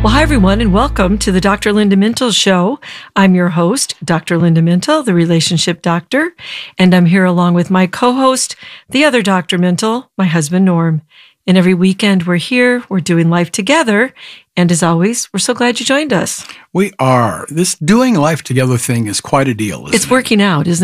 Well, hi, everyone, and welcome to the Dr. Linda Mintle Show. I'm your host, Dr. Linda Mintle, the relationship doctor, and I'm here along with my co-host, the other Dr. Mintle, my husband, Norm. And every weekend we're here, we're doing life together, and as always, we're so glad you joined us. We are. This doing life together thing is quite a deal, isn't it? It's working out, isn't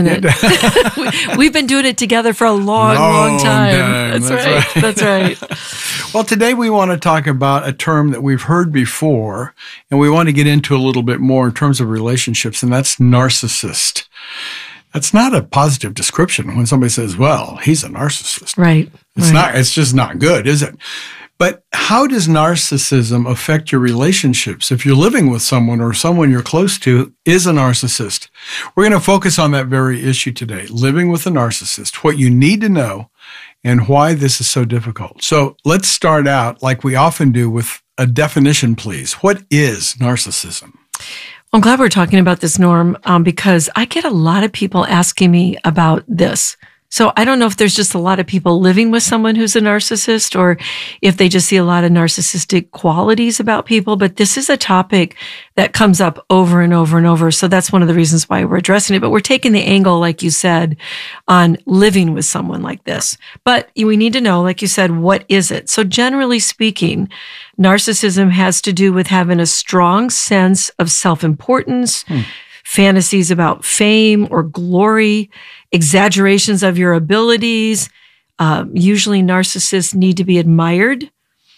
it? We've been doing it together for a long time. That's right. Well, today we want to talk about a term that we've heard before, and we want to get into a little bit more in terms of relationships, and that's narcissist. That's not a positive description when somebody says, well, he's a narcissist. Right. It's just not good, is it? But how does narcissism affect your relationships if you're living with someone or someone you're close to is a narcissist? We're going to focus on that very issue today, living with a narcissist, what you need to know, and why this is so difficult. So let's start out, like we often do, with a definition, please. What is narcissism? I'm glad we're talking about this, Norm, because I get a lot of people asking me about this. So I don't know if there's just a lot of people living with someone who's a narcissist or if they just see a lot of narcissistic qualities about people, but this is a topic that comes up over and over and over. So that's one of the reasons why we're addressing it. But we're taking the angle, like you said, on living with someone like this. But we need to know, like you said, what is it? So generally speaking, narcissism has to do with having a strong sense of self-importance, fantasies about fame or glory, exaggerations of your abilities. Usually narcissists need to be admired.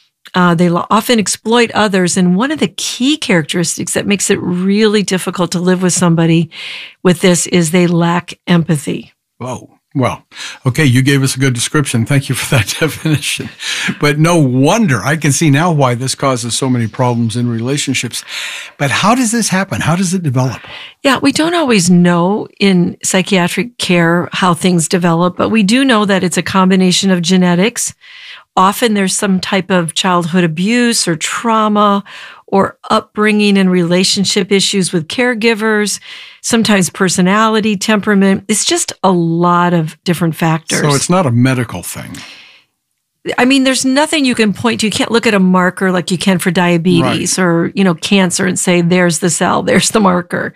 They often exploit others. And one of the key characteristics that makes it really difficult to live with somebody with this is they lack empathy. Whoa. Well, okay, you gave us a good description. Thank you for that definition. But no wonder, I can see now why this causes so many problems in relationships. But how does this happen? How does it develop? Yeah, we don't always know in psychiatric care how things develop, but we do know that it's a combination of genetics. Often there's some type of childhood abuse or trauma or upbringing and relationship issues with caregivers, sometimes personality, temperament. It's just a lot of different factors. So it's not a medical thing. I mean, there's nothing you can point to. You can't look at a marker like you can for diabetes or, cancer and say, there's the cell, there's the marker.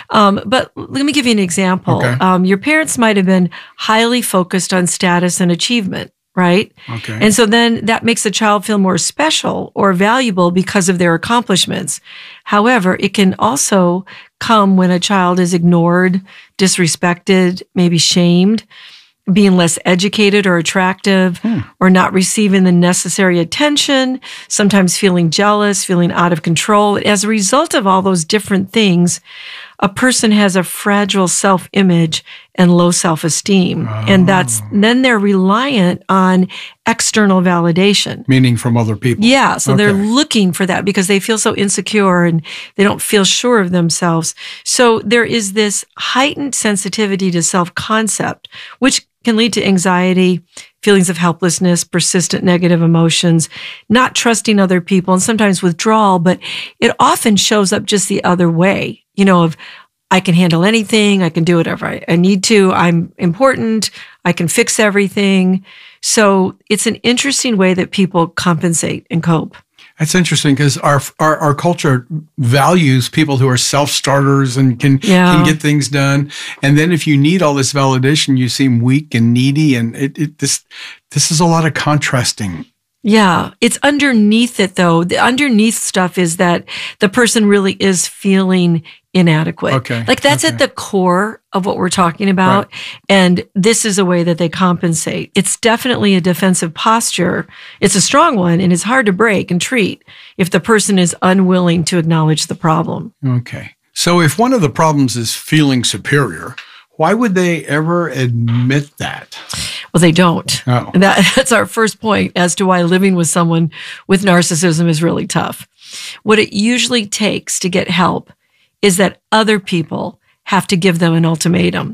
But let me give you an example. Okay. Your parents might have been highly focused on status and achievement. Right? Okay. And so then that makes the child feel more special or valuable because of their accomplishments. However, it can also come when a child is ignored, disrespected, maybe shamed, being less educated or attractive, or not receiving the necessary attention, sometimes feeling jealous, feeling out of control. As a result of all those different things, a person has a fragile self-image and low self-esteem. And then they're reliant on external validation. Meaning from other people. Yeah. So they're looking for that because they feel so insecure and they don't feel sure of themselves. So there is this heightened sensitivity to self-concept, which can lead to anxiety, feelings of helplessness, persistent negative emotions, not trusting other people, and sometimes withdrawal, but it often shows up just the other way, of I can handle anything, I can do whatever I need to, I'm important, I can fix everything. So it's an interesting way that people compensate and cope. That's interesting because our culture values people who are self-starters and can get things done. And then if you need all this validation, you seem weak and needy. And this is a lot of contrasting. Yeah. It's underneath it, though. The underneath stuff is that the person really is feeling inadequate. Okay. Like that's at the core of what we're talking about. Right. And this is a way that they compensate. It's definitely a defensive posture. It's a strong one and it's hard to break and treat if the person is unwilling to acknowledge the problem. Okay. So if one of the problems is feeling superior, why would they ever admit that? Well, they don't. Oh. That's our first point as to why living with someone with narcissism is really tough. What it usually takes to get help is that other people have to give them an ultimatum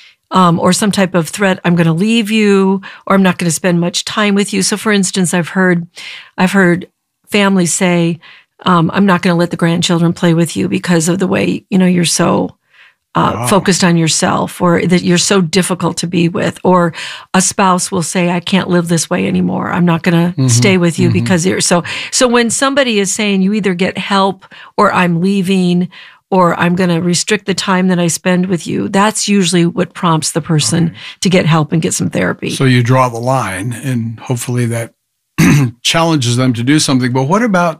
or some type of threat. I'm going to leave you, or I'm not going to spend much time with you. So, for instance, I've heard families say, I'm not going to let the grandchildren play with you because of the way, you're so focused on yourself, or that you're so difficult to be with, or a spouse will say, I can't live this way anymore. I'm not going to stay with you because you're so when somebody is saying you either get help or I'm leaving or I'm going to restrict the time that I spend with you, that's usually what prompts the person to get help and get some therapy. So you draw the line, and hopefully that challenges them to do something. But what about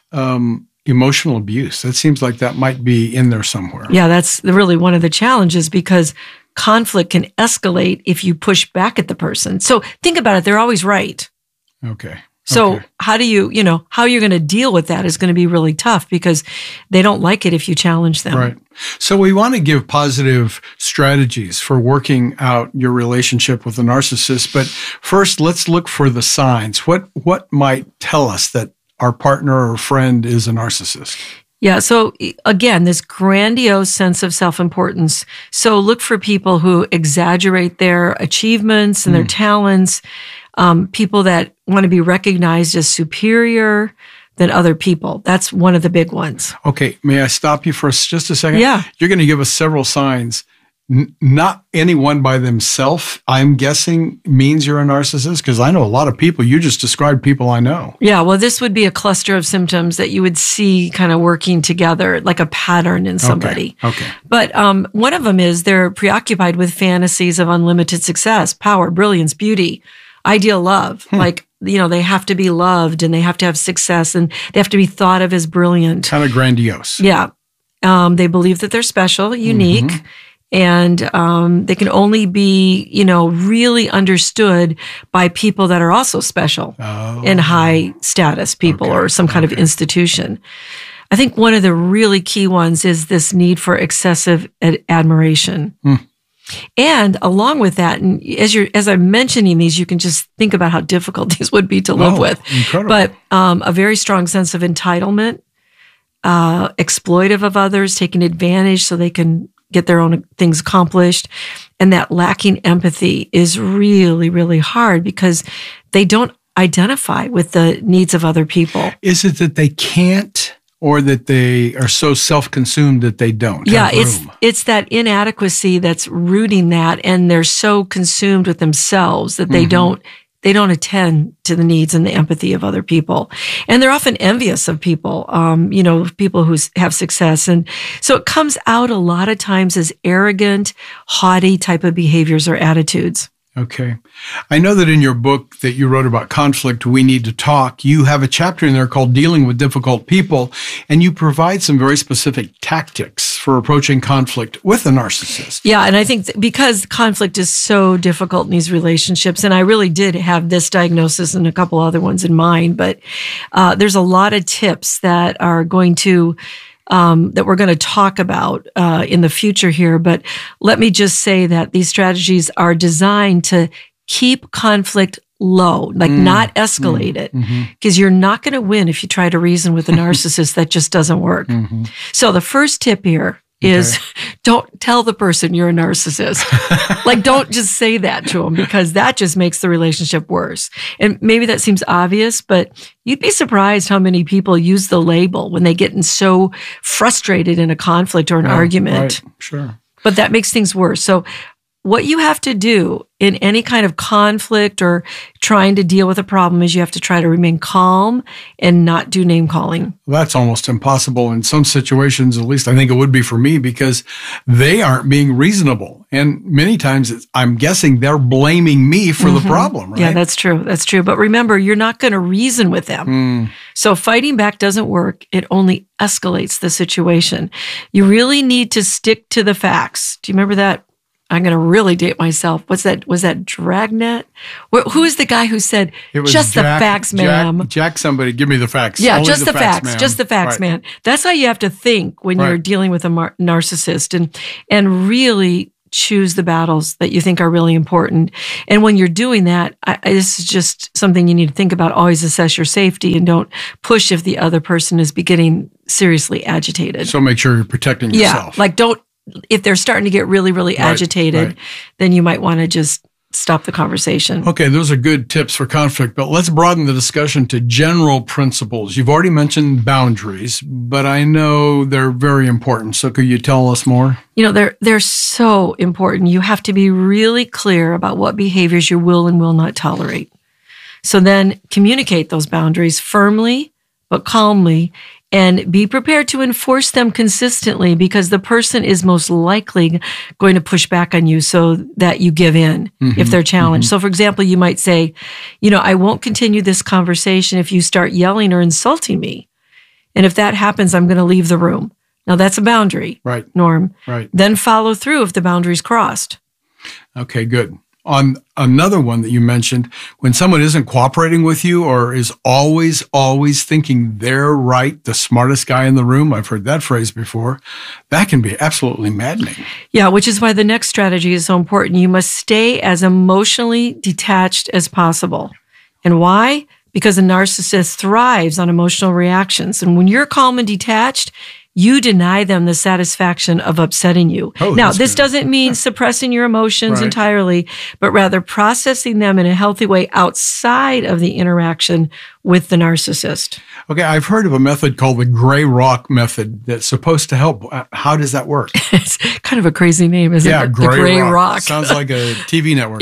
emotional abuse? That seems like that might be in there somewhere. Yeah, that's really one of the challenges, because conflict can escalate if you push back at the person. So think about it. They're always right. Okay. So how do how you're going to deal with that is going to be really tough, because they don't like it if you challenge them. Right. So we want to give positive strategies for working out your relationship with a narcissist. But first, let's look for the signs. What might tell us that our partner or friend is a narcissist? Yeah. So again, this grandiose sense of self-importance. So look for people who exaggerate their achievements and their talents, people that want to be recognized as superior than other people. That's one of the big ones. Okay. May I stop you for just a second? Yeah. You're going to give us several signs. Not anyone by themselves, I'm guessing, means you're a narcissist, because I know a lot of people. You just described people I know. Yeah, well, this would be a cluster of symptoms that you would see kind of working together, like a pattern in somebody. Okay. But one of them is they're preoccupied with fantasies of unlimited success, power, brilliance, beauty, ideal love. Like, they have to be loved, and they have to have success, and they have to be thought of as brilliant. Kind of grandiose. Yeah. They believe that they're special, unique. And they can only be, really understood by people that are also special and high status people or some kind of institution. I think one of the really key ones is this need for excessive admiration. And along with that, and as I'm mentioning these, you can just think about how difficult these would be to live with. Incredible. But a very strong sense of entitlement, exploitive of others, taking advantage so they can get their own things accomplished. And that lacking empathy is really, really hard, because they don't identify with the needs of other people. Is it that they can't, or that they are so self-consumed that they don't? Yeah, it's that inadequacy that's rooting that, and they're so consumed with themselves that they don't attend to the needs and the empathy of other people. And they're often envious of people, people who have success. And so it comes out a lot of times as arrogant, haughty type of behaviors or attitudes. Okay. I know that in your book that you wrote about conflict, We Need to Talk, you have a chapter in there called Dealing with Difficult People, and you provide some very specific tactics for approaching conflict with a narcissist. Yeah, and I think because conflict is so difficult in these relationships, and I really did have this diagnosis and a couple other ones in mind, but there's a lot of tips that are going to that we're going to talk about in the future here. But let me just say that these strategies are designed to keep conflict low, like not escalate it, because you're not going to win if you try to reason with a narcissist. That just doesn't work. So the first tip here is don't tell the person you're a narcissist. Like, don't just say that to them, because that just makes the relationship worse. And maybe that seems obvious, but you'd be surprised how many people use the label when they get so frustrated in a conflict or an argument. Right. Sure. But that makes things worse. So what you have to do in any kind of conflict or trying to deal with a problem is you have to try to remain calm and not do name calling. That's almost impossible in some situations, at least I think it would be for me, because they aren't being reasonable. And many times I'm guessing they're blaming me for the problem, right? Yeah, that's true. That's true. But remember, you're not going to reason with them. So fighting back doesn't work. It only escalates the situation. You really need to stick to the facts. Do you remember that? I'm going to really date myself. Was that Dragnet? Who is the guy who said, just the facts, ma'am? Jack, somebody, give me the facts. Yeah, Only just the facts. ma'am. Just the facts, right. man. That's how you have to think when you're dealing with a narcissist, and really choose the battles that you think are really important. And when you're doing that, this is just something you need to think about. Always assess your safety and don't push if the other person is getting seriously agitated. So make sure you're protecting yourself. Yeah, like if they're starting to get really, really agitated, then you might want to just stop the conversation. Okay, those are good tips for conflict, but let's broaden the discussion to general principles. You've already mentioned boundaries, but I know they're very important. So could you tell us more? They're so important. You have to be really clear about what behaviors you will and will not tolerate. So then communicate those boundaries firmly, but calmly, and be prepared to enforce them consistently, because the person is most likely going to push back on you so that you give in if they're challenged. So for example, you might say, I won't continue this conversation if you start yelling or insulting me. And if that happens, I'm going to leave the room. Now that's a boundary, right, Norm. Right. Then follow through if the boundary's crossed. Okay, good. On another one that you mentioned, when someone isn't cooperating with you or is always thinking they're right, the smartest guy in the room, I've heard that phrase before, that can be absolutely maddening. Yeah, which is why the next strategy is so important. You must stay as emotionally detached as possible. And why? Because a narcissist thrives on emotional reactions. And when you're calm and detached, you deny them the satisfaction of upsetting you. Now, this doesn't mean suppressing your emotions entirely, but rather processing them in a healthy way outside of the interaction with the narcissist. Okay, I've heard of a method called the gray rock method that's supposed to help. How does that work? It's kind of a crazy name, isn't it? Yeah, Gray Rock. Sounds like a TV network.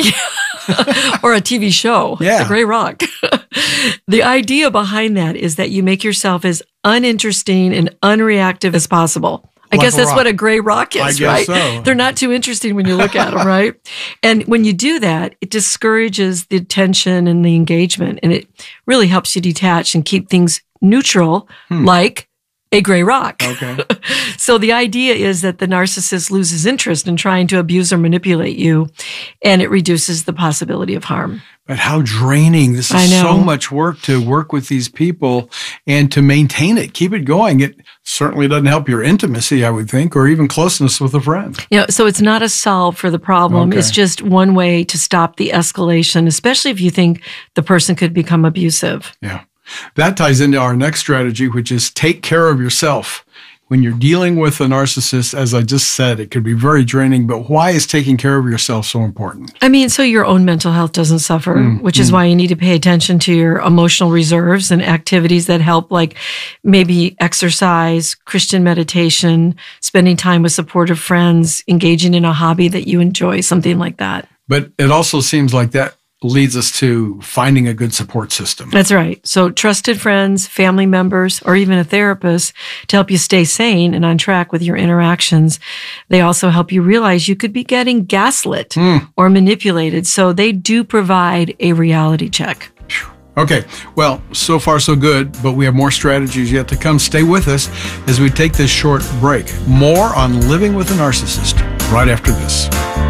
Or a TV show. Yeah. The Gray Rock. The idea behind that is that you make yourself as uninteresting and unreactive as possible. I guess that's what a gray rock is, right? So. They're not too interesting when you look at them, right? And when you do that, it discourages the tension and the engagement, and it really helps you detach and keep things neutral, like a gray rock. Okay. So the idea is that the narcissist loses interest in trying to abuse or manipulate you, and it reduces the possibility of harm. But how draining. This is so much work to work with these people and to maintain it, keep it going. It certainly doesn't help your intimacy, I would think, or even closeness with a friend. So it's not a solve for the problem. Okay. It's just one way to stop the escalation, especially if you think the person could become abusive. Yeah. That ties into our next strategy, which is take care of yourself. When you're dealing with a narcissist, as I just said, it could be very draining, but why is taking care of yourself so important? So your own mental health doesn't suffer, which is why you need to pay attention to your emotional reserves and activities that help, like maybe exercise, Christian meditation, spending time with supportive friends, engaging in a hobby that you enjoy, something like that. But it also seems like that leads us to finding a good support system. That's right. So trusted friends, family members, or even a therapist to help you stay sane and on track with your interactions. They also help you realize you could be getting gaslit or manipulated. So they do provide a reality check. Okay, well, so far so good, but we have more strategies yet to come. Stay with us as we take this short break. More on living with a narcissist right after this.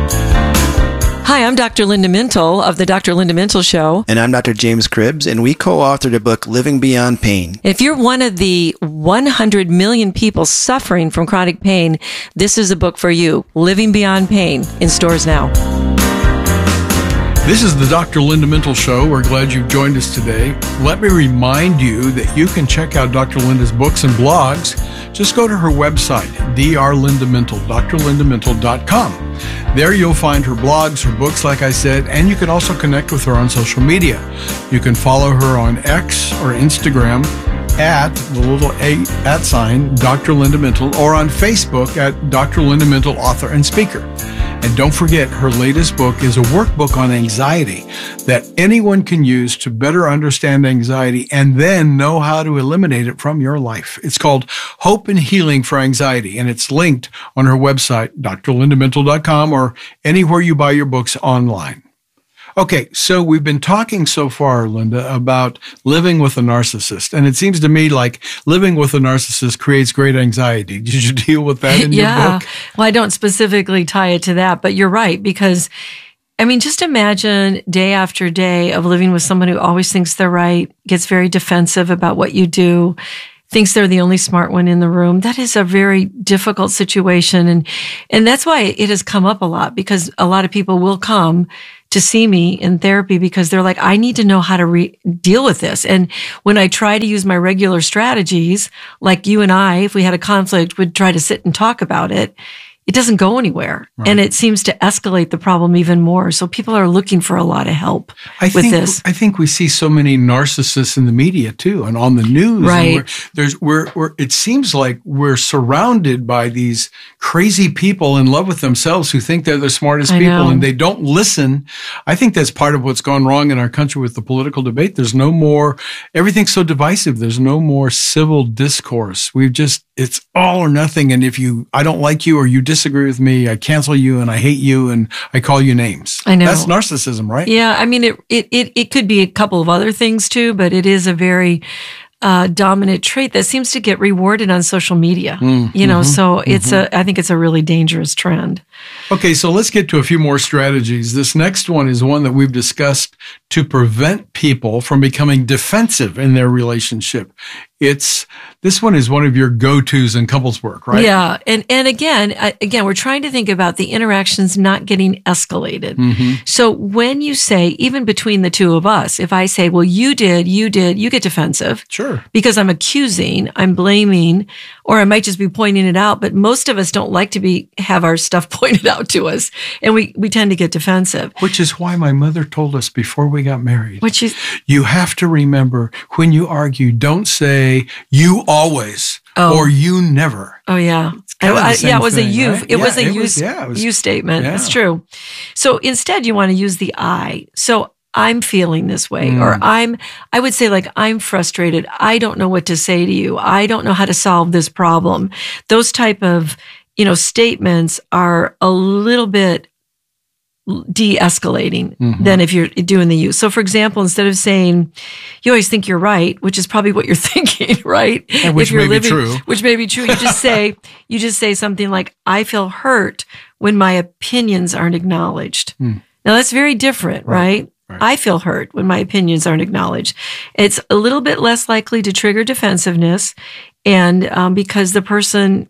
Hi, I'm Dr. Linda Mintle of the Dr. Linda Mintle Show. And I'm Dr. James Cribbs, and we co-authored a book, Living Beyond Pain. If you're one of the 100 million people suffering from chronic pain, this is a book for you. Living Beyond Pain, in stores now. This is the Dr. Linda Mintle Show. We're glad you've joined us today. Let me remind you that you can check out Dr. Linda's books and blogs. Just go to her website, drlindamintle.com. There you'll find her blogs, her books, like I said, and you can also connect with her on social media. You can follow her on X or Instagram at the little @ sign, Dr. Linda Mintle, or on Facebook at Dr. Linda Mintle, author and speaker. And don't forget, her latest book is a workbook on anxiety that anyone can use to better understand anxiety and then know how to eliminate it from your life. It's called Hope and Healing for Anxiety, and it's linked on her website, drlindamintle.com, or anywhere you buy your books online. Okay, so we've been talking so far, Linda, about living with a narcissist. And it seems to me like living with a narcissist creates great anxiety. Did you deal with that in your book? Well, I don't specifically tie it to that, but you're right, because just imagine day after day of living with someone who always thinks they're right, gets very defensive about what you do, thinks they're the only smart one in the room. That is a very difficult situation. And that's why it has come up a lot, because a lot of people will come to see me in therapy because they're like, I need to know how to deal with this. And when I try to use my regular strategies, like you and I, if we had a conflict, would try to sit and talk about it, it doesn't go anywhere. Right. And it seems to escalate the problem even more. So people are looking for a lot of help with this. I think we see so many narcissists in the media too, and on the news. Right. And it seems like we're surrounded by these crazy people in love with themselves who think they're the smartest people, and they don't listen. I think that's part of what's gone wrong in our country with the political debate. There's no more, everything's so divisive. There's no more civil discourse. It's all or nothing. And if I don't like you or you disagree with me, I cancel you and I hate you and I call you names. I know. That's narcissism, right? Yeah. I mean, it could be a couple of other things too, but it is a very dominant trait that seems to get rewarded on social media. So I think it's a really dangerous trend. Okay, so let's get to a few more strategies. This next one is one that we've discussed to prevent people from becoming defensive in their relationship. This one is one of your go-tos in couples work, right? Yeah. And again, we're trying to think about the interactions not getting escalated. So when you say, even between the two of us, if I say, well, you did, you get defensive. Sure. Because I'm accusing, I'm blaming, or I might just be pointing it out. But most of us don't like to have our stuff pointed out to us. And we tend to get defensive. Which is why my mother told us before we got married, you have to remember when you argue, don't say you always or you never. Oh, yeah. It was a you. Right? It was a you statement. Yeah. It's true. So instead, you want to use the I. So I'm feeling this way, or I would say, like, I'm frustrated. I don't know what to say to you. I don't know how to solve this problem. Those type of, statements are a little bit de-escalating than if you're doing the you. So for example, instead of saying, you always think you're right, which is probably what you're thinking, right? And which may be true. Which may be true. You just say something like, I feel hurt when my opinions aren't acknowledged. Now that's very different, right? I feel hurt when my opinions aren't acknowledged. It's a little bit less likely to trigger defensiveness, and because the person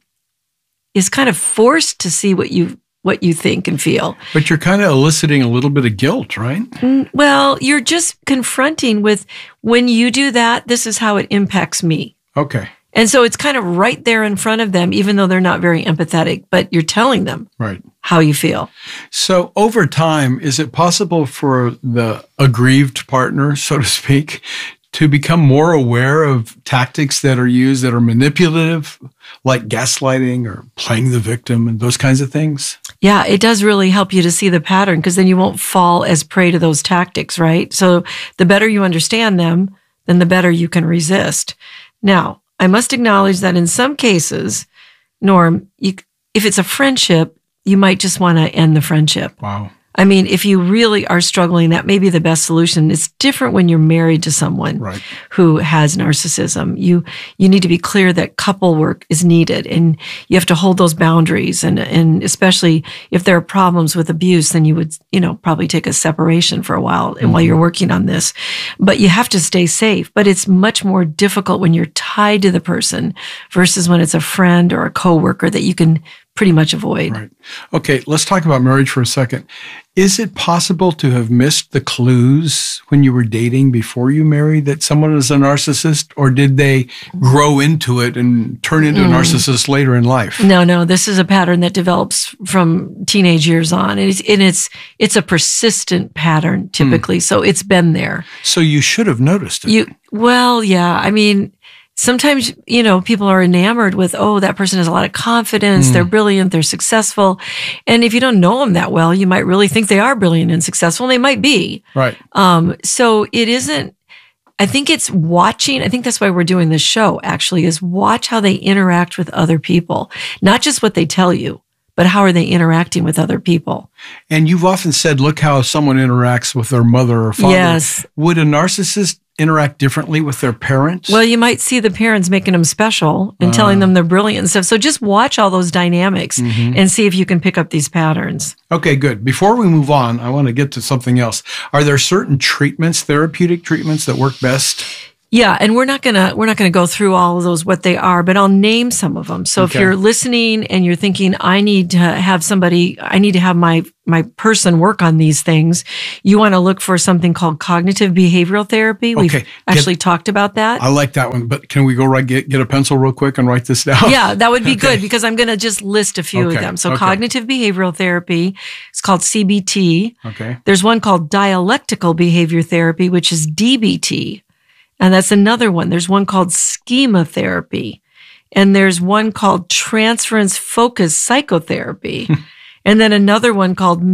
is kind of forced to see what you think and feel. But you're kind of eliciting a little bit of guilt, right? Well, you're just confronting with, when you do that, this is how it impacts me. Okay. And so it's kind of right there in front of them, even though they're not very empathetic, but you're telling them how you feel. So over time, is it possible for the aggrieved partner, so to speak, to become more aware of tactics that are used that are manipulative, like gaslighting or playing the victim and those kinds of things? Yeah, it does really help you to see the pattern, because then you won't fall as prey to those tactics, right? So the better you understand them, then the better you can resist. Now, I must acknowledge that in some cases, Norm, if it's a friendship, you might just want to end the friendship. Wow. I mean, if you really are struggling, that may be the best solution. It's different when you're married to someone who has narcissism. You need to be clear that couple work is needed, and you have to hold those boundaries. And especially if there are problems with abuse, then you would, probably take a separation for a while and while you're working on this. But you have to stay safe. But it's much more difficult when you're tied to the person versus when it's a friend or a coworker that you can pretty much avoid. Right. Okay, let's talk about marriage for a second. Is it possible to have missed the clues when you were dating before you married that someone is a narcissist, or did they grow into it and turn into a narcissist later in life? No, this is a pattern that develops from teenage years on. And it's a persistent pattern typically. So it's been there. So you should have noticed it. I mean, sometimes, people are enamored with, that person has a lot of confidence. They're brilliant. They're successful. And if you don't know them that well, you might really think they are brilliant and successful. And they might be. Right. So it isn't, I think it's watching. I think that's why we're doing this show, actually, is watch how they interact with other people, not just what they tell you, but how are they interacting with other people? And you've often said, look how someone interacts with their mother or father. Yes. Would a narcissist interact differently with their parents? Well, you might see the parents making them special and telling them they're brilliant and stuff. So just watch all those dynamics and see if you can pick up these patterns. Okay, good. Before we move on, I want to get to something else. Are there certain treatments, therapeutic treatments, that work best? Yeah, and we're not gonna go through all of those what they are, but I'll name some of them. So if you're listening and you're thinking, I need to have my person work on these things, you want to look for something called cognitive behavioral therapy. We've actually talked about that. I like that one, but can we go get a pencil real quick and write this down? Yeah, that would be good because I'm going to just list a few of them. So cognitive behavioral therapy, it's called CBT. Okay. There's one called dialectical behavior therapy, which is DBT. And that's another one. There's one called schema therapy. And there's one called transference focus psychotherapy. And then another one called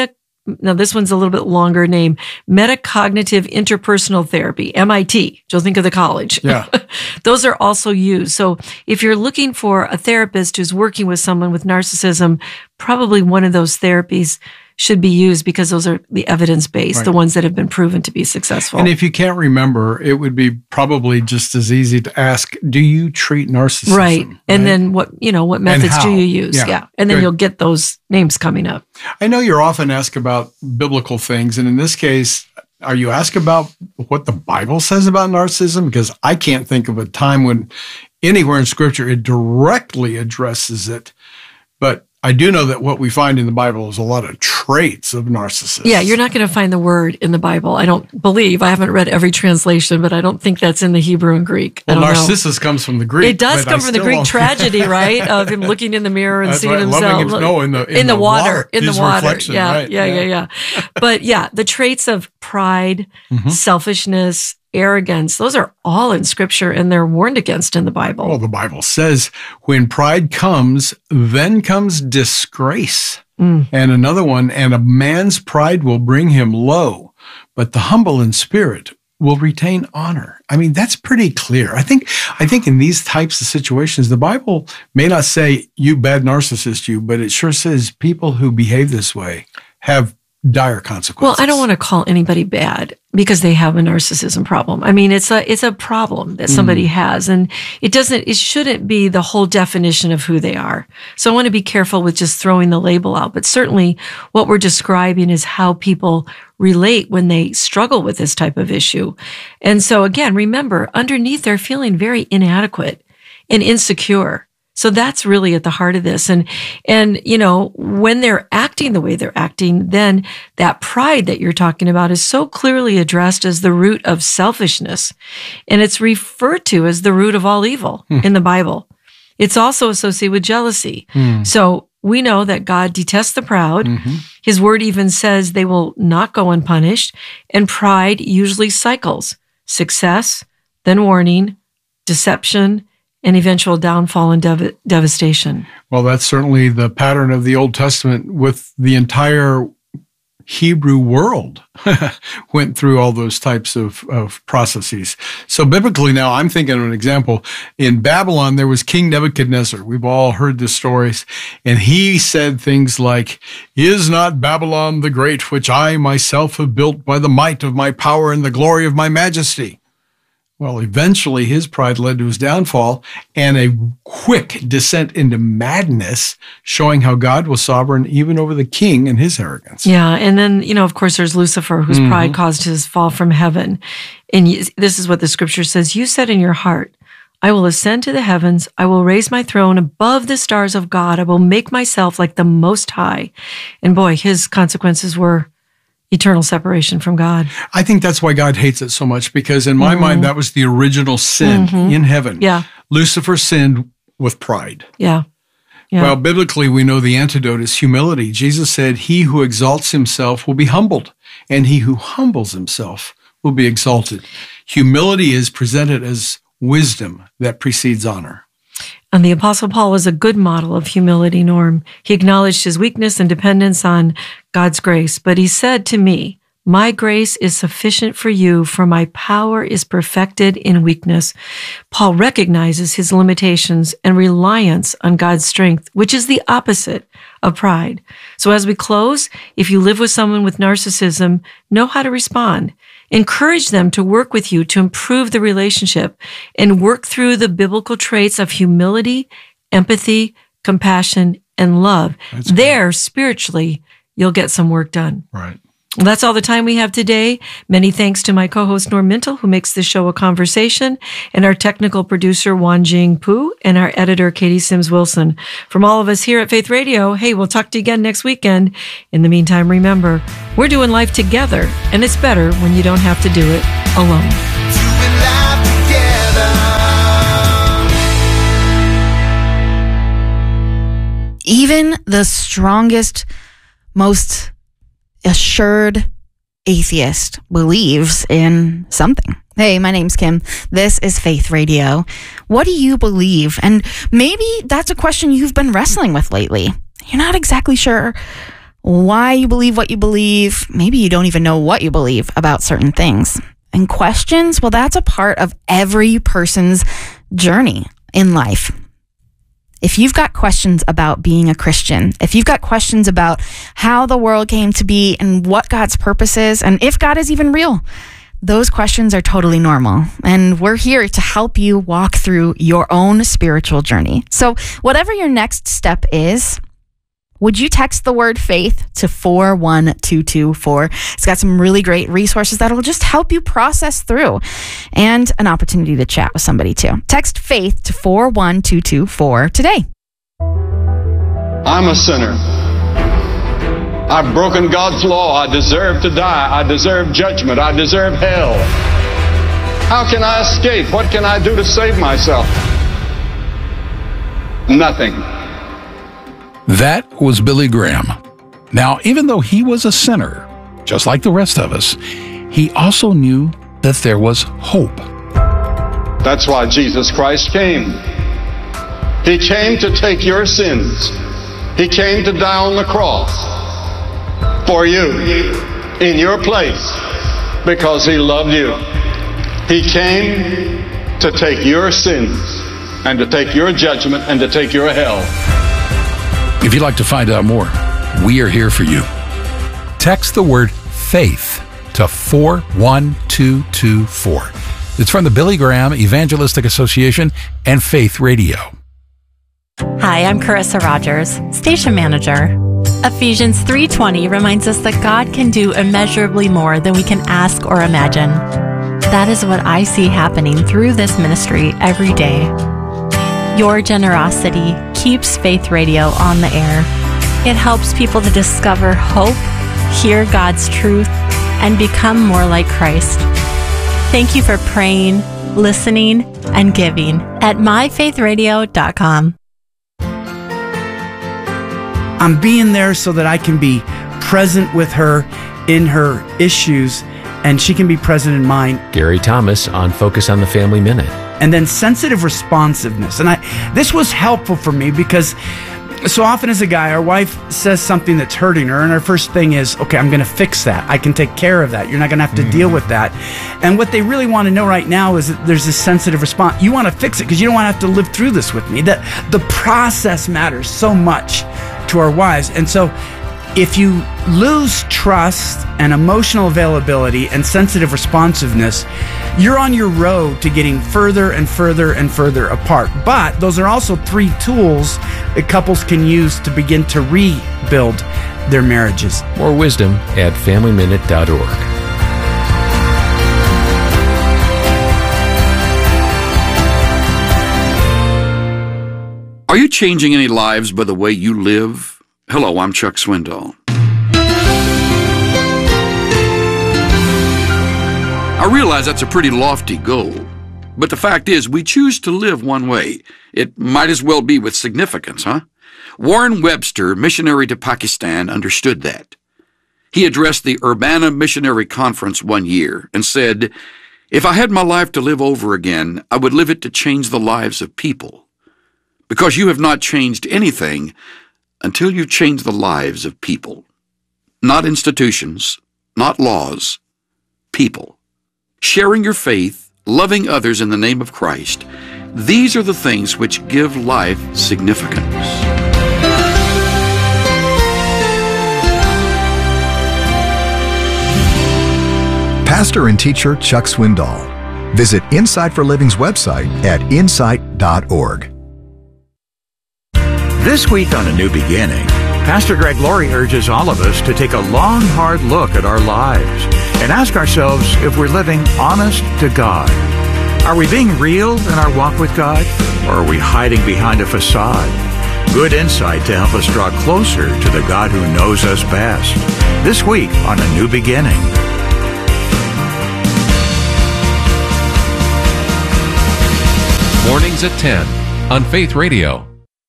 now this one's a little bit longer name, metacognitive interpersonal therapy, MIT. You'll think of the college. Yeah. Those are also used. So if you're looking for a therapist who's working with someone with narcissism, probably one of those therapies should be used because those are the evidence-based, the ones that have been proven to be successful. And if you can't remember, it would be probably just as easy to ask, do you treat narcissism? Right. And then what methods do you use? Yeah. And then you'll get those names coming up. I know you're often asked about biblical things. And in this case, are you asked about what the Bible says about narcissism? Because I can't think of a time when anywhere in Scripture it directly addresses it. But I do know that what we find in the Bible is a lot of traits of narcissists. Yeah, you're not going to find the word in the Bible. I don't believe. I haven't read every translation, but I don't think that's in the Hebrew and Greek. Well, Narcissus comes from the Greek. It does come from the Greek tragedy, right? Of him looking in the mirror and seeing himself. In the water. In the water. Yeah, right? Yeah. But yeah, the traits of pride, selfishness, arrogance, those are all in Scripture and they're warned against in the Bible. Well, the Bible says when pride comes, then comes disgrace. And another one, and a man's pride will bring him low, but the humble in spirit will retain honor. I mean, that's pretty clear. I think in these types of situations, the Bible may not say, you bad narcissist, you, but it sure says people who behave this way have dire consequences. Well, I don't want to call anybody bad because they have a narcissism problem. I mean, it's a problem that somebody has, and it shouldn't be the whole definition of who they are. So I want to be careful with just throwing the label out, but certainly what we're describing is how people relate when they struggle with this type of issue. And so again, remember, underneath they're feeling very inadequate and insecure. So that's really at the heart of this. And when they're acting the way they're acting, then that pride that you're talking about is so clearly addressed as the root of selfishness. And it's referred to as the root of all evil in the Bible. It's also associated with jealousy. So we know that God detests the proud. His word even says they will not go unpunished. And pride usually cycles success, then warning, deception, and eventual downfall and devastation. Well, that's certainly the pattern of the Old Testament with the entire Hebrew world went through all those types of processes. So biblically now, I'm thinking of an example. In Babylon, there was King Nebuchadnezzar. We've all heard the stories. And he said things like, "Is not Babylon the great, which I myself have built by the might of my power and the glory of my majesty?" Well, eventually his pride led to his downfall and a quick descent into madness, showing how God was sovereign even over the king and his arrogance. Yeah. And then, of course, there's Lucifer, whose pride caused his fall from heaven. And this is what the scripture says. You said in your heart, I will ascend to the heavens. I will raise my throne above the stars of God. I will make myself like the Most High. And boy, his consequences were eternal separation from God. I think that's why God hates it so much, because in my mind, that was the original sin in heaven. Yeah. Lucifer sinned with pride. Yeah. Well, biblically, we know the antidote is humility. Jesus said, he who exalts himself will be humbled, and he who humbles himself will be exalted. Humility is presented as wisdom that precedes honor. And the Apostle Paul was a good model of humility, Norm. He acknowledged his weakness and dependence on God's grace. But he said to me, my grace is sufficient for you, for my power is perfected in weakness. Paul recognizes his limitations and reliance on God's strength, which is the opposite of pride. So as we close, if you live with someone with narcissism, know how to respond. Encourage them to work with you to improve the relationship and work through the biblical traits of humility, empathy, compassion, and love. There, spiritually, you'll get some work done. Right. Well, that's all the time we have today. Many thanks to my co-host Norm Mintle, who makes this show a conversation, and our technical producer Wanjing Pu, and our editor Katie Sims Wilson. From all of us here at Faith Radio, hey, we'll talk to you again next weekend. In the meantime, remember, we're doing life together, and it's better when you don't have to do it alone. Even the strongest, most assured atheist believes in something. Hey, my name's Kim. This is Faith Radio. What do you believe? And maybe that's a question you've been wrestling with lately. You're not exactly sure why you believe what you believe. Maybe you don't even know what you believe about certain things. And questions, well, that's a part of every person's journey in life. If you've got questions about being a Christian, if you've got questions about how the world came to be and what God's purpose is, and if God is even real, those questions are totally normal. And we're here to help you walk through your own spiritual journey. So whatever your next step is, would you text the word faith to 41224? It's got some really great resources that will just help you process through, and an opportunity to chat with somebody too. Text faith to 41224 today. I'm a sinner. I've broken God's law. I deserve to die. I deserve judgment. I deserve hell. How can I escape? What can I do to save myself? Nothing. That was Billy Graham. Now, even though he was a sinner, just like the rest of us, he also knew that there was hope. That's why Jesus Christ came. He came to take your sins. He came to die on the cross for you, in your place, because he loved you. He came to take your sins and to take your judgment and to take your hell. If you'd like to find out more, we are here for you. Text the word faith to 41224. It's from the Billy Graham Evangelistic Association and Faith Radio. Hi, I'm Carissa Rogers, station manager. Ephesians 3:20 reminds us that God can do immeasurably more than we can ask or imagine. That is what I see happening through this ministry every day. Your generosity keeps Faith Radio on the air. It helps people to discover hope, hear God's truth, and become more like Christ. Thank you for praying, listening, and giving at myfaithradio.com. I'm being there so that I can be present with her in her issues, and she can be present in mine. Gary Thomas on Focus on the Family Minute. And then sensitive responsiveness. And this was helpful for me because so often as a guy, our wife says something that's hurting her, and our first thing is, okay, I'm going to fix that. I can take care of that. You're not going to have to deal with that. And what they really want to know right now is that there's this sensitive response. You want to fix it because you don't want to have to live through this with me. That the process matters so much to our wives. And so if you lose trust and emotional availability and sensitive responsiveness, you're on your road to getting further and further and further apart. But those are also 3 tools that couples can use to begin to rebuild their marriages. More wisdom at FamilyMinute.org. Are you changing any lives by the way you live? Hello, I'm Chuck Swindoll. I realize that's a pretty lofty goal, but the fact is we choose to live one way. It might as well be with significance, huh? Warren Webster, missionary to Pakistan, understood that. He addressed the Urbana Missionary Conference one year and said, "If I had my life to live over again, I would live it to change the lives of people. Because you have not changed anything until you change the lives of people. Not institutions, not laws, people. Sharing your faith, loving others in the name of Christ, these are the things which give life significance." Pastor and teacher Chuck Swindoll. Visit Insight for Living's website at insight.org. This week on A New Beginning, Pastor Greg Laurie urges all of us to take a long, hard look at our lives and ask ourselves if we're living honest to God. Are we being real in our walk with God, or are we hiding behind a facade? Good insight to help us draw closer to the God who knows us best. This week on A New Beginning. Mornings at 10 on Faith Radio.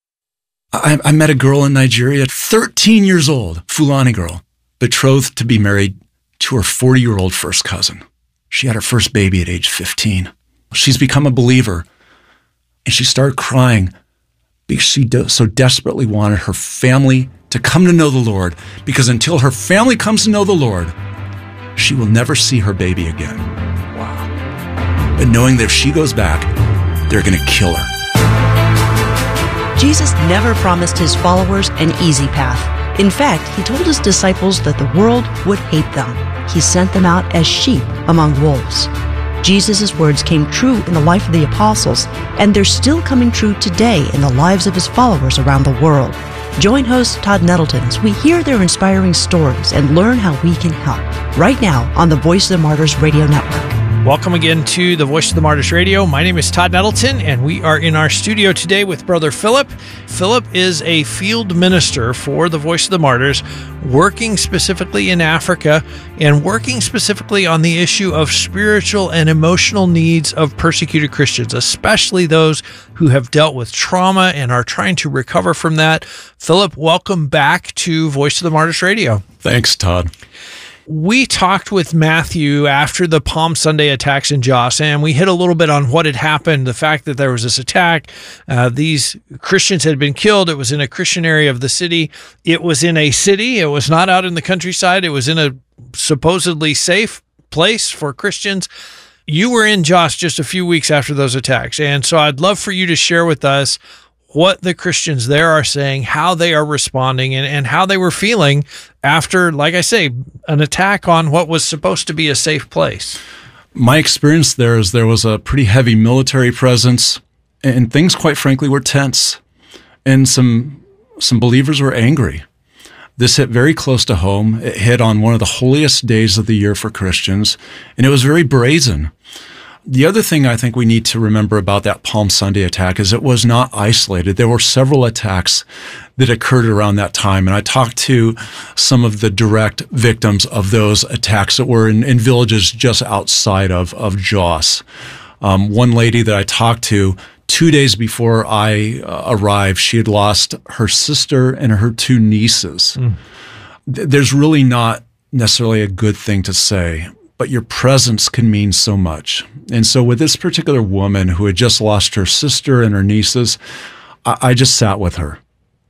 I met a girl in Nigeria, 13 years old, Fulani girl, betrothed to be married to her 40-year-old first cousin. She had her first baby at age 15. She's become a believer, and she started crying because she so desperately wanted her family to come to know the Lord, because until her family comes to know the Lord, she will never see her baby again. Wow. But knowing that if she goes back, they're going to kill her. Jesus never promised his followers an easy path. In fact, he told his disciples that the world would hate them. He sent them out as sheep among wolves. Jesus' words came true in the life of the apostles, and they're still coming true today in the lives of his followers around the world. Join host Todd Nettleton as we hear their inspiring stories and learn how we can help. Right now on the Voice of the Martyrs Radio Network. Welcome again to the Voice of the Martyrs Radio. My name is Todd Nettleton, and we are in our studio today with Brother Philip. Philip is a field minister for the Voice of the Martyrs, working specifically in Africa and working specifically on the issue of spiritual and emotional needs of persecuted Christians, especially those who have dealt with trauma and are trying to recover from that. Philip, welcome back to Voice of the Martyrs Radio. Thanks, Todd. We talked with Matthew after the Palm Sunday attacks in Jos, and we hit a little bit on what had happened, the fact that there was this attack. These Christians had been killed. It was in a Christian area of the city. It was in a city. It was not out in the countryside. It was in a supposedly safe place for Christians. You were in Jos just a few weeks after those attacks, and so I'd love for you to share with us what the Christians there are saying, how they are responding, and how they were feeling after, like I say, an attack on what was supposed to be a safe place. My experience there is there was a pretty heavy military presence, and things, quite frankly, were tense. And some believers were angry. This hit very close to home. It hit on one of the holiest days of the year for Christians, and it was very brazen. The other thing I think we need to remember about that Palm Sunday attack is it was not isolated. There were several attacks that occurred around that time. And I talked to some of the direct victims of those attacks that were in villages just outside of Jos. One lady that I talked to, 2 days before I arrived, she had lost her sister and her two nieces. There's really not necessarily a good thing to say, but your presence can mean so much. And so with this particular woman who had just lost her sister and her nieces, I just sat with her.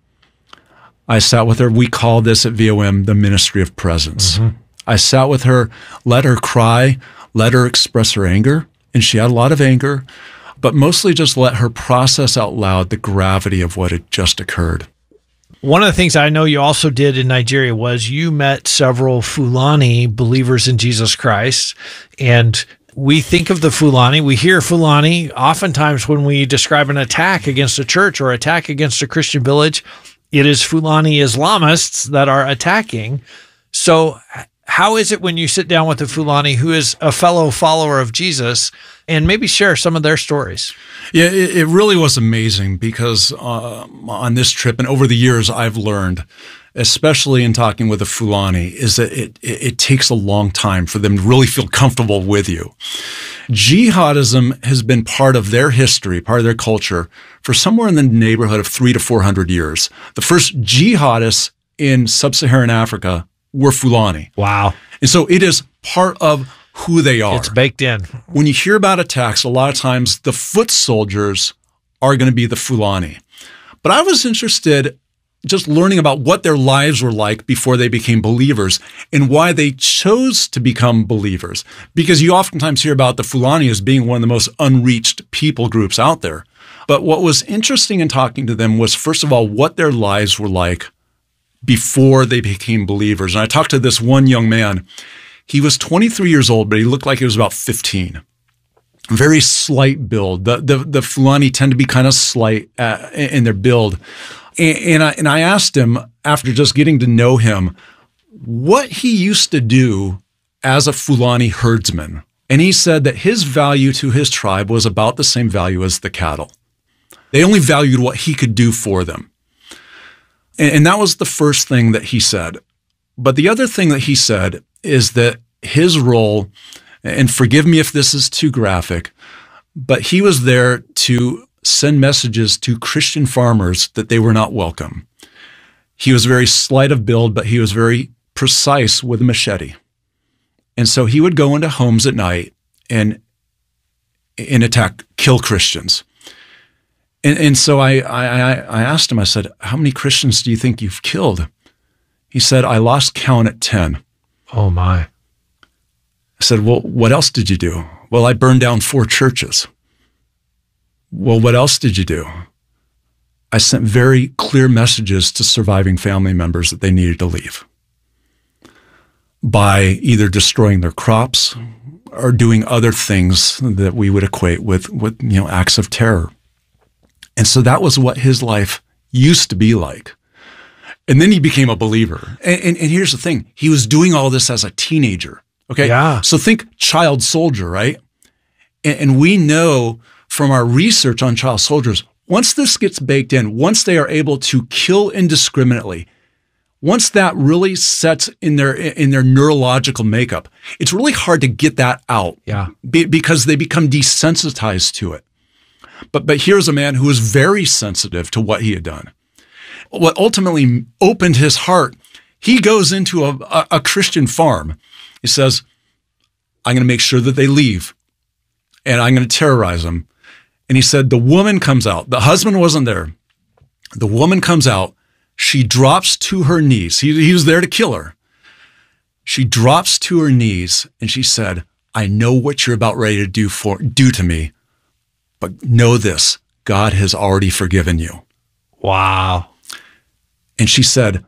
We call this at VOM the ministry of presence. I sat with her, let her cry, let her express her anger, and she had a lot of anger, but mostly just let her process out loud the gravity of what had just occurred. One of the things I know you also did in Nigeria was you met several Fulani believers in Jesus Christ. And we think of the Fulani, we hear Fulani oftentimes when we describe an attack against a church or attack against a Christian village, it is Fulani Islamists that are attacking. So how is it when you sit down with a Fulani who is a fellow follower of Jesus, and maybe share some of their stories? Yeah, it really was amazing because on this trip and over the years I've learned, especially in talking with the Fulani, is that it takes a long time for them to really feel comfortable with you. Jihadism has been part of their history, part of their culture, for somewhere in the neighborhood of 300 to 400 years. The first jihadists in sub-Saharan Africa were Fulani. Wow. And so it is part of who they are. It's baked in. When you hear about attacks, a lot of times the foot soldiers are going to be the Fulani. But I was interested just learning about what their lives were like before they became believers and why they chose to become believers. Because you oftentimes hear about the Fulani as being one of the most unreached people groups out there. But what was interesting in talking to them was, first of all, what their lives were like before they became believers. And I talked to this one young man. He was 23 years old, but he looked like he was about 15. Very slight build. The Fulani tend to be kind of slight in their build. And I asked him, after just getting to know him, what he used to do as a Fulani herdsman. And he said that his value to his tribe was about the same value as the cattle. They only valued what he could do for them. And that was the first thing that he said. But the other thing that he said is that his role, and forgive me if this is too graphic, but he was there to send messages to Christian farmers that they were not welcome. He was very slight of build, but he was very precise with a machete. And so he would go into homes at night and attack, kill Christians. And so I asked him, I said, how many Christians do you think you've killed? He said, I lost count at 10. Oh, my. I said, well, what else did you do? Well, I burned down 4 churches. Well, what else did you do? I sent very clear messages to surviving family members that they needed to leave by either destroying their crops or doing other things that we would equate with acts of terror. And so that was what his life used to be like. And then he became a believer. And here's the thing. He was doing all this as a teenager. Okay. Yeah. So think child soldier, right? And we know from our research on child soldiers, once this gets baked in, once they are able to kill indiscriminately, once that really sets in their neurological makeup, it's really hard to get that out. Yeah. Because they become desensitized to it. But here's a man who was very sensitive to what he had done. What ultimately opened his heart, he goes into a Christian farm. He says, I'm going to make sure that they leave, and I'm going to terrorize them. And he said, the woman comes out. The husband wasn't there. The woman comes out. She drops to her knees. He was there to kill her. She drops to her knees, and she said, I know what you're about ready to do to me. But know this, God has already forgiven you. Wow. And she said,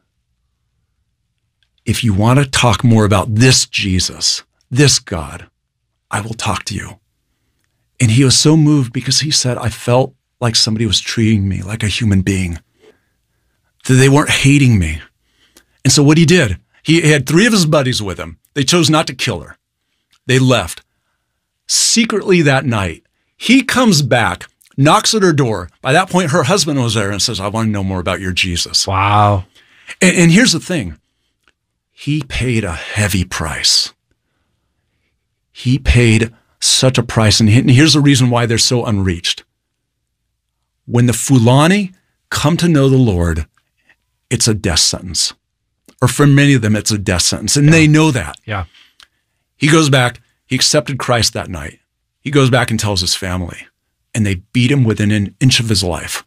if you want to talk more about this Jesus, this God, I will talk to you. And he was so moved because he said, I felt like somebody was treating me like a human being, that they weren't hating me. And so what he did, he had 3 of his buddies with him. They chose not to kill her. They left. Secretly that night, he comes back, knocks at her door. By that point, her husband was there and says, I want to know more about your Jesus. Wow. And here's the thing. He paid a heavy price. He paid such a price. And here's the reason why they're so unreached. When the Fulani come to know the Lord, it's a death sentence. Or for many of them, it's a death sentence. And they know that. Yeah. He goes back. He accepted Christ that night. He goes back and tells his family, and they beat him within an inch of his life.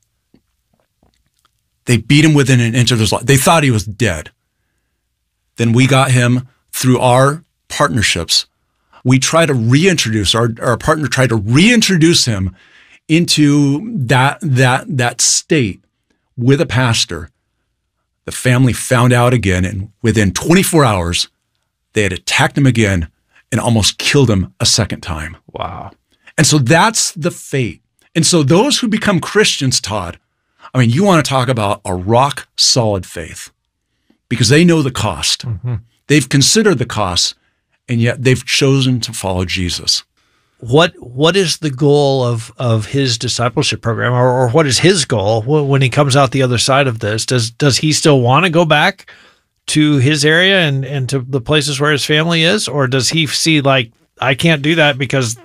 They beat him within an inch of his life. They thought he was dead. Then we got him through our partnerships. We try to reintroduce, our partner tried to reintroduce him into that state with a pastor. The family found out again, and within 24 hours, they had attacked him again and almost killed him a second time. Wow. And so that's the fate. And so those who become Christians, Todd, I mean, you want to talk about a rock solid faith because they know the cost. Mm-hmm. They've considered the cost, and yet they've chosen to follow Jesus. What is the goal of his discipleship program, or what is his goal when he comes out the other side of this? Does he still want to go back to his area and to the places where his family is, or does he see like, I can't do that because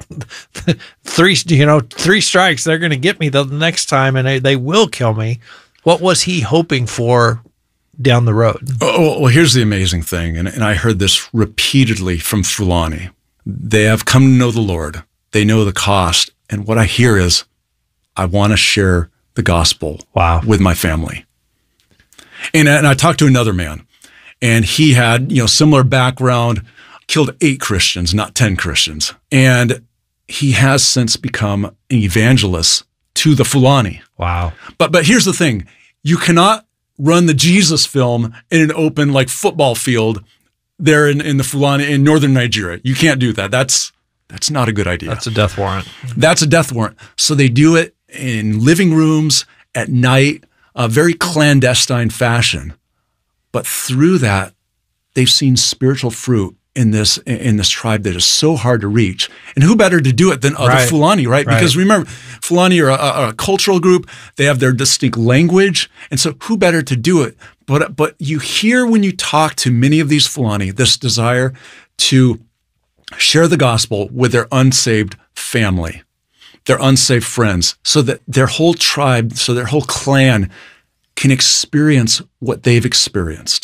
3 strikes, they're going to get me the next time and they will kill me? What was he hoping for down the road? Oh, well, here's the amazing thing, and I heard this repeatedly from Fulani. They have come to know the Lord. They know the cost. And what I hear is, I want to share the gospel with my family. And I talked to another man, and he had, similar background, killed 8 Christians, not 10 Christians. And he has since become an evangelist to the Fulani. Wow. But here's the thing. You cannot run the Jesus film in an open football field there in the Fulani in northern Nigeria. You can't do that. That's not a good idea. That's a death warrant. That's a death warrant. So they do it in living rooms at night, a very clandestine fashion. But through that, they've seen spiritual fruit in this tribe that is so hard to reach. And who better to do it than other Fulani, right? Because remember, Fulani are a cultural group. They have their distinct language. And so who better to do it? But you hear when you talk to many of these Fulani, this desire to share the gospel with their unsaved family, their unsaved friends, so that their whole tribe, so their whole clan can experience what they've experienced.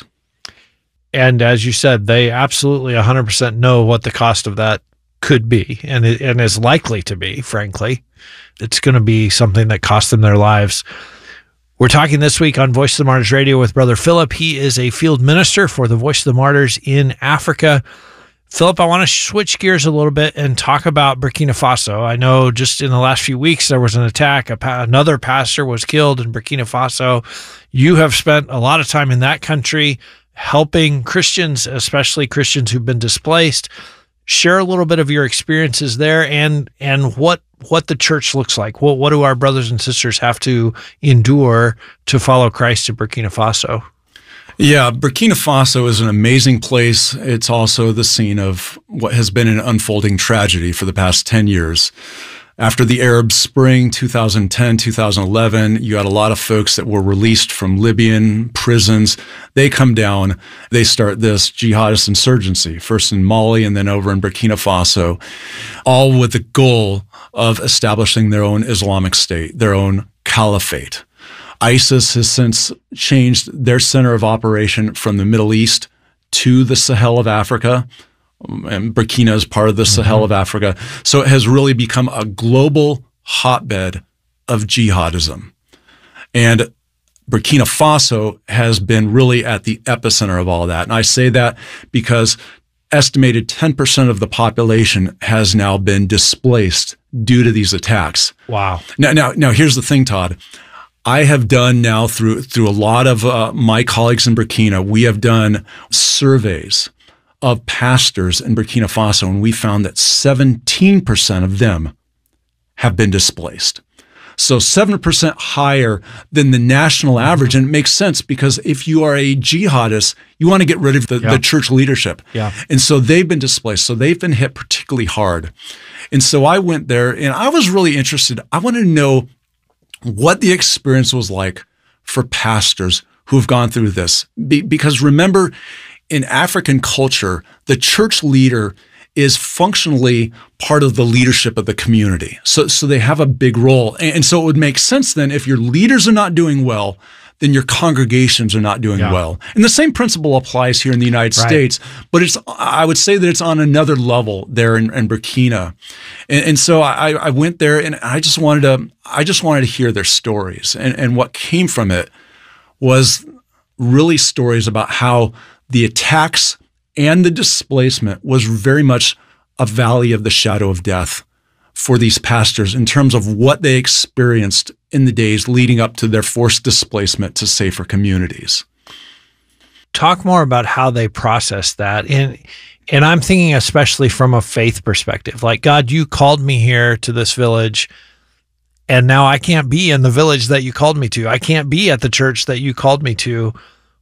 And as you said, they absolutely 100% know what the cost of that could be and is likely to be, frankly. It's going to be something that costs them their lives. We're talking this week on Voice of the Martyrs Radio with Brother Philip. He is a field minister for the Voice of the Martyrs in Africa. Philip, I want to switch gears a little bit and talk about Burkina Faso. I know just in the last few weeks there was an attack. Another pastor was killed in Burkina Faso. You have spent a lot of time in that country helping Christians, especially Christians who've been displaced. Share a little bit of your experiences there and what the church looks like. What do our brothers and sisters have to endure to follow Christ in Burkina Faso? Yeah, Burkina Faso is an amazing place. It's also the scene of what has been an unfolding tragedy for the past 10 years. After the Arab Spring, 2010, 2011, you had a lot of folks that were released from Libyan prisons. They come down, they start this jihadist insurgency, first in Mali and then over in Burkina Faso, all with the goal of establishing their own Islamic State, their own caliphate. ISIS has since changed their center of operation from the Middle East to the Sahel of Africa. And Burkina is part of the Sahel of Africa. So it has really become a global hotbed of jihadism. And Burkina Faso has been really at the epicenter of all that. And I say that because estimated 10% of the population has now been displaced due to these attacks. Wow. Now here's the thing, Todd. I have done now through a lot of my colleagues in Burkina, we have done surveys of pastors in Burkina Faso, and we found that 17% of them have been displaced. So 7% higher than the national average. And it makes sense because if you are a jihadist, you want to get rid of the church leadership. Yeah. And so they've been displaced. So they've been hit particularly hard. And so I went there and I was really interested. I wanted to know what the experience was like for pastors who have gone through this. Because remember, in African culture, the church leader is functionally part of the leadership of the community. So they have a big role. And so it would make sense then if your leaders are not doing well, then your congregations are not doing well. And the same principle applies here in the United States, but I would say that it's on another level there in Burkina. And so I went there and I just wanted to hear their stories. And what came from it was really stories about how the attacks and the displacement was very much a valley of the shadow of death for these pastors in terms of what they experienced in the days leading up to their forced displacement to safer communities. Talk more about how they process that. And I'm thinking especially from a faith perspective, like, God, you called me here to this village, and now I can't be in the village that you called me to. I can't be at the church that you called me to.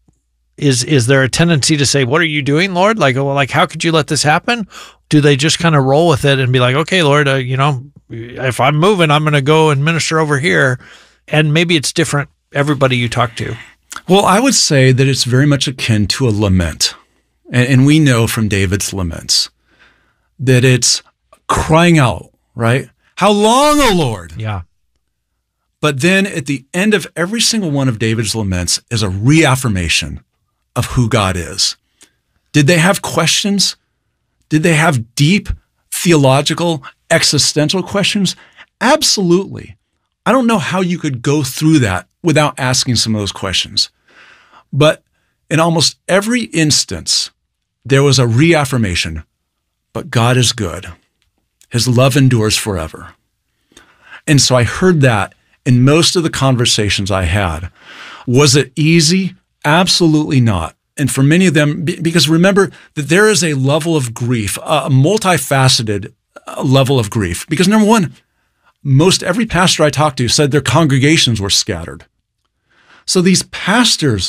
Is there a tendency to say, what are you doing, Lord? Like, how could you let this happen? Do they just kind of roll with it and be like, okay, Lord, if I'm moving, I'm going to go and minister over here. And maybe it's different, everybody you talk to. Well, I would say that it's very much akin to a lament. And we know from David's laments that it's crying out, right? How long, O Lord? Yeah. But then at the end of every single one of David's laments is a reaffirmation of who God is. Did they have questions? Did they have deep theological, existential questions? Absolutely. I don't know how you could go through that without asking some of those questions. But in almost every instance, there was a reaffirmation, but God is good. His love endures forever. And so I heard that in most of the conversations I had. Was it easy? Absolutely not. And for many of them, because remember that there is a level of grief, a multifaceted level of grief. Because number one, most every pastor I talked to said their congregations were scattered. So these pastors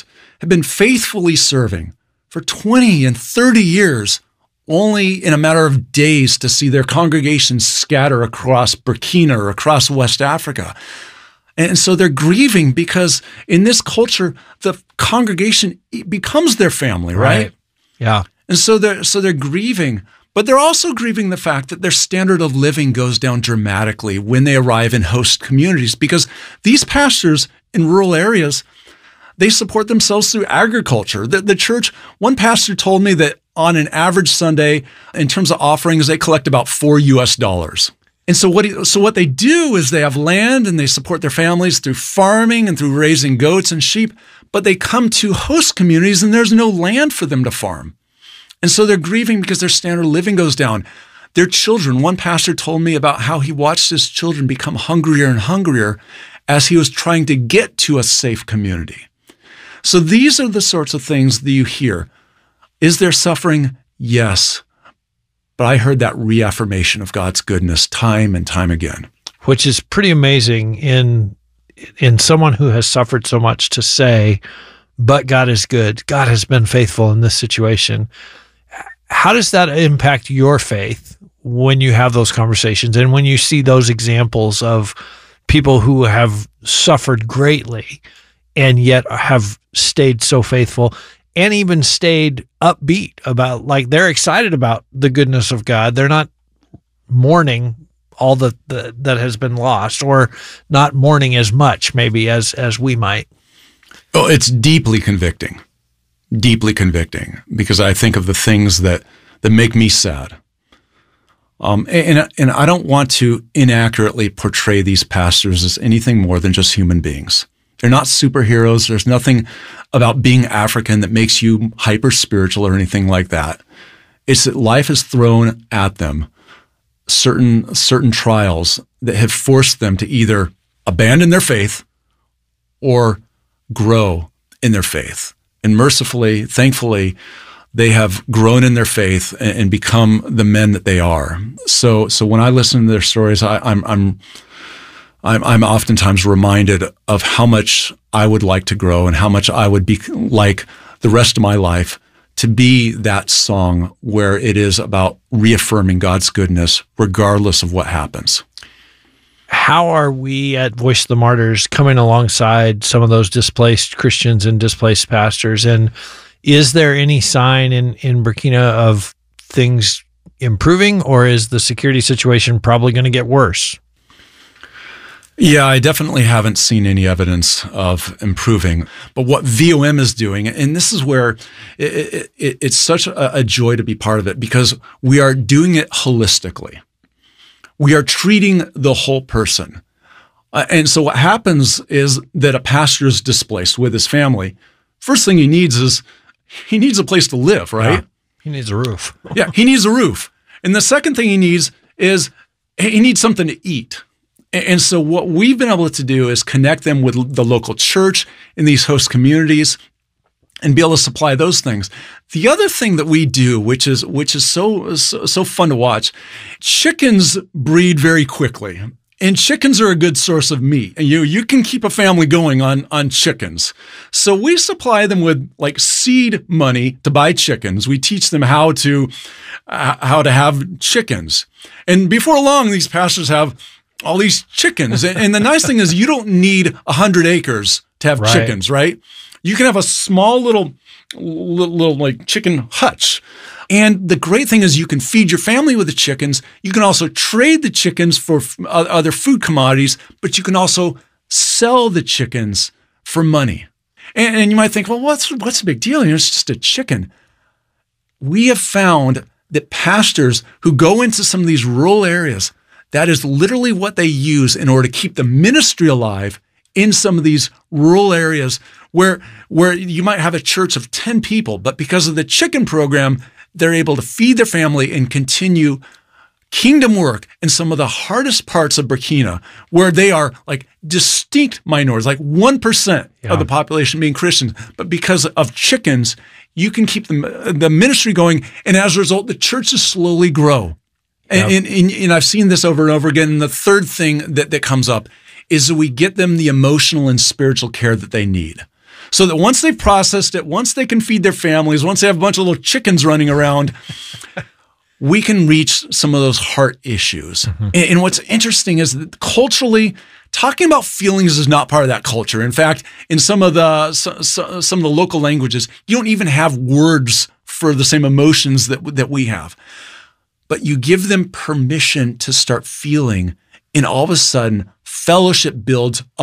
have been faithfully serving for 20 and 30 years, only in a matter of days to see their congregations scatter across Burkina or across West Africa. And so they're grieving because in this culture, the congregation becomes their family, right? Yeah. And so they're grieving, but they're also grieving the fact that their standard of living goes down dramatically when they arrive in host communities, because these pastors in rural areas, they support themselves through agriculture. The church, one pastor told me that on an average Sunday, in terms of offerings, they collect about $4. And so what they do is they have land and they support their families through farming and through raising goats and sheep, but they come to host communities and there's no land for them to farm. And so they're grieving because their standard of living goes down. Their children, one pastor told me about how he watched his children become hungrier and hungrier as he was trying to get to a safe community. So these are the sorts of things that you hear. Is there suffering? Yes. But I heard that reaffirmation of God's goodness time and time again. Which is pretty amazing in someone who has suffered so much to say, but God is good. God has been faithful in this situation. How does that impact your faith when you have those conversations and when you see those examples of people who have suffered greatly and yet have stayed so faithful and even stayed upbeat about, like, they're excited about the goodness of God. They're not mourning all that has been lost, or not mourning as much maybe as we might. Oh, it's deeply convicting, because I think of the things that make me sad. And I don't want to inaccurately portray these pastors as anything more than just human beings. They're not superheroes. There's nothing about being African that makes you hyper spiritual or anything like that. It's that life has thrown at them certain trials that have forced them to either abandon their faith or grow in their faith. And mercifully, thankfully, they have grown in their faith and become the men that they are. So when I listen to their stories, I'm oftentimes reminded of how much I would like to grow and how much I would be like the rest of my life to be that song where it is about reaffirming God's goodness regardless of what happens. How are we at Voice of the Martyrs coming alongside some of those displaced Christians and displaced pastors? And is there any sign in Burkina of things improving, or is the security situation probably going to get worse? Yeah, I definitely haven't seen any evidence of improving. But what VOM is doing, and this is where it's such a joy to be part of it, because we are doing it holistically. We are treating the whole person. And so what happens is that a pastor is displaced with his family. First thing he needs is he needs a place to live, right? Yeah, he needs a roof. Yeah, he needs a roof. And the second thing he needs is he needs something to eat. And so what we've been able to do is connect them with the local church in these host communities and be able to supply those things. The other thing that we do, which is so fun to watch, chickens breed very quickly. And chickens are a good source of meat. And you can keep a family going on chickens. So we supply them with like seed money to buy chickens. We teach them how to have chickens. And before long, these pastors have all these chickens. And the nice thing is you don't need 100 acres to have chickens, right? You can have a small little like chicken hutch. And the great thing is you can feed your family with the chickens. You can also trade the chickens for other food commodities, but you can also sell the chickens for money. And you might think, well, what's the big deal? It's just a chicken. We have found that pastors who go into some of these rural areas, that is literally what they use in order to keep the ministry alive in some of these rural areas where you might have a church of 10 people, but because of the chicken program, they're able to feed their family and continue kingdom work in some of the hardest parts of Burkina, where they are like distinct minorities, like 1% of the population being Christians. But because of chickens, you can keep the ministry going, and as a result, the churches slowly grow. And I've seen this over and over again. And the third thing that comes up is that we get them the emotional and spiritual care that they need. So that once they've processed it, once they can feed their families, once they have a bunch of little chickens running around, we can reach some of those heart issues. And what's interesting is that culturally, talking about feelings is not part of that culture. In fact, in some of the local languages, you don't even have words for the same emotions that we have. But you give them permission to start feeling, and all of a sudden, fellowship builds